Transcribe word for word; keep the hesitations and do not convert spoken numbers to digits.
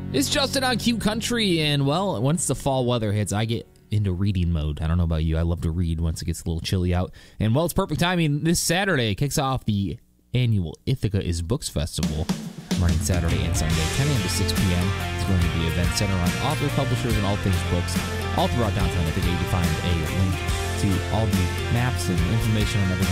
It's Justin on Q Country, and well, once the fall weather hits, I get into reading mode. I don't know about you. I love to read once it gets a little chilly out. And well, it's perfect timing. This Saturday kicks off the annual Ithaca is Books Festival. Running Saturday and Sunday, ten a.m. to six p.m. It's going to be an event centered on authors, publishers, and all things books. All throughout downtown Ithaca, you can find a link to all the maps and information on everything